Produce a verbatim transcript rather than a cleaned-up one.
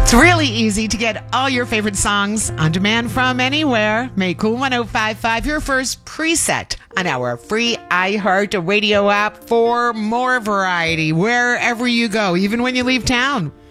It's really easy to get all your favorite songs on demand from anywhere. Make Cool one oh five point five your first preset on our free iHeart Radio app for more variety wherever you go, even when you leave town.